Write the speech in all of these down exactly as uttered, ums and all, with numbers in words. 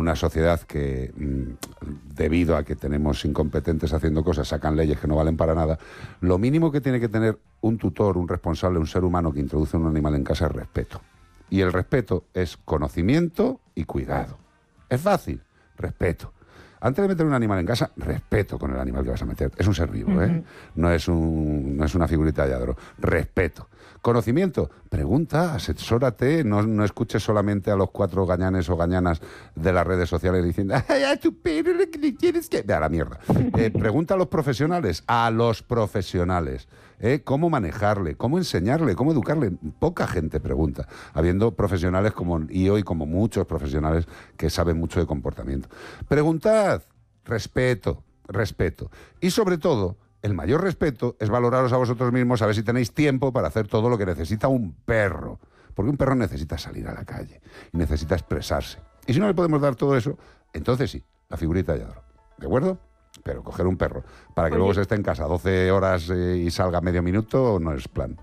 una sociedad que, debido a que tenemos incompetentes haciendo cosas, sacan leyes que no valen para nada, lo mínimo que tiene que tener un tutor, un responsable, un ser humano que introduce un animal en casa es respeto. Y el respeto es conocimiento y cuidado. Es fácil, respeto. Antes de meter un animal en casa, respeto con el animal que vas a meter. Es un ser vivo, ¿eh? Uh-huh. No es un, no es una figurita de lladro. Respeto. Conocimiento. Pregunta, asesórate, no, no escuches solamente a los cuatro gañanes o gañanas de las redes sociales diciendo ¡ay, a tu perro lo que le tienes que...! A la mierda. Eh, pregunta a los profesionales, a los profesionales. ¿Eh? ¿Cómo manejarle? ¿Cómo enseñarle? ¿Cómo educarle? Poca gente pregunta, habiendo profesionales como y hoy como muchos profesionales que saben mucho de comportamiento. Preguntad, respeto, respeto. Y sobre todo, el mayor respeto es valoraros a vosotros mismos, a ver si tenéis tiempo para hacer todo lo que necesita un perro. Porque un perro necesita salir a la calle y necesita expresarse. Y si no le podemos dar todo eso, entonces sí, la figurita de lladro. ¿De acuerdo? Pero coger un perro para que Oye. luego se esté en casa doce horas eh, y salga medio minuto no es plan.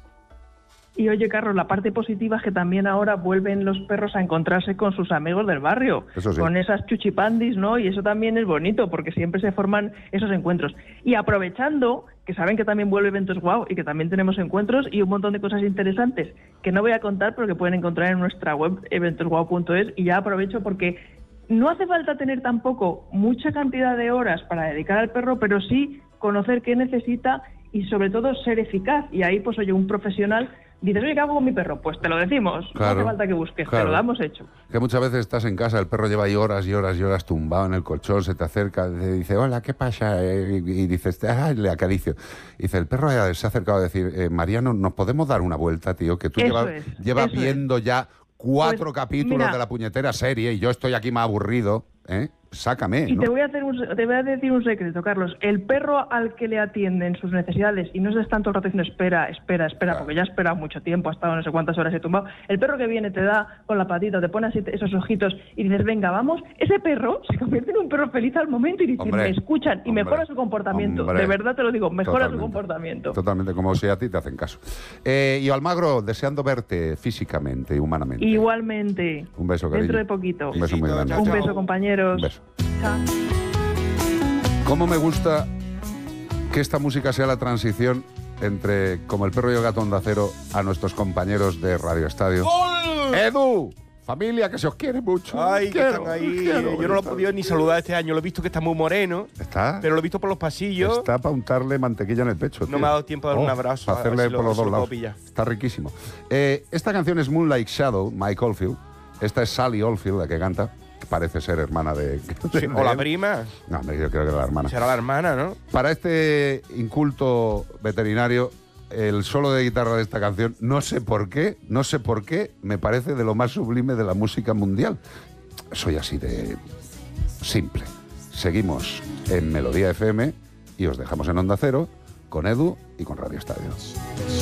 Y oye, Carlos, la parte positiva es que también ahora vuelven los perros a encontrarse con sus amigos del barrio, eso sí. con esas chuchipandis, ¿no? Y eso también es bonito, porque siempre se forman esos encuentros. Y aprovechando, que saben que también vuelve Eventos Guau y que también tenemos encuentros y un montón de cosas interesantes que no voy a contar, pero que pueden encontrar en nuestra web eventos guau punto es, y ya aprovecho porque no hace falta tener tampoco mucha cantidad de horas para dedicar al perro, pero sí conocer qué necesita y sobre todo ser eficaz. Y ahí, pues oye, un profesional dices, oye, ¿qué hago con mi perro? Pues te lo decimos, claro, no hace falta que busques, claro. te lo damos hecho. Que muchas veces estás en casa, el perro lleva ahí horas y horas y horas tumbado en el colchón, se te acerca, te dice, hola, ¿qué pasa? Y dices, ah, le acaricio. Y dice, el perro se ha acercado a decir, eh, Mariano, ¿nos podemos dar una vuelta, tío? Que tú llevas es, lleva viendo es. ya cuatro pues, capítulos mira, de la puñetera serie y yo estoy aquí más aburrido, ¿eh? Sácame, Y ¿no? te voy a hacer un, te voy a decir un secreto, Carlos. El perro al que le atienden sus necesidades y no es tanto el rato diciendo espera, espera, espera, claro. porque ya ha esperado mucho tiempo, ha estado no sé cuántas horas he tumbado. El perro que viene te da con la patita, te pone así esos ojitos y dices, venga, vamos. Ese perro se convierte en un perro feliz al momento y dice, hombre, me escuchan y hombre, mejora su comportamiento. Hombre, de verdad te lo digo, mejora su comportamiento. Totalmente, como si a ti te hacen caso. Eh, y Almagro, deseando verte físicamente y humanamente. Igualmente. Un beso, cariño. Dentro de poquito. Un beso muy grande. Un beso, compañeros. Un beso. ¿Cómo me gusta que esta música sea la transición entre Como el perro y el gato Onda Cero a nuestros compañeros de Radio Estadio? ¡Gol! ¡Edu! Familia, que se os quiere mucho. Ay, que quiero, están ahí. quiero, Yo no lo he podido ni saludar este año. Lo he visto que está muy moreno. ¿Está? Pero lo he visto por los pasillos. Está para untarle mantequilla en el pecho. No tío. me ha dado tiempo de dar oh, un abrazo. Para hacerle si por lo, los dos si lados. Está riquísimo. Eh, esta canción es Moonlight Shadow, Mike Oldfield. Esta es Sally Oldfield, la que canta. Parece ser hermana de... de sí, o la prima. No, yo creo que era la hermana. Será la hermana, ¿no? Para este inculto veterinario, el solo de guitarra de esta canción, no sé por qué, no sé por qué, me parece de lo más sublime de la música mundial. Soy así de simple. Seguimos en Melodía F M y os dejamos en Onda Cero con Edu y con Radio Estadio.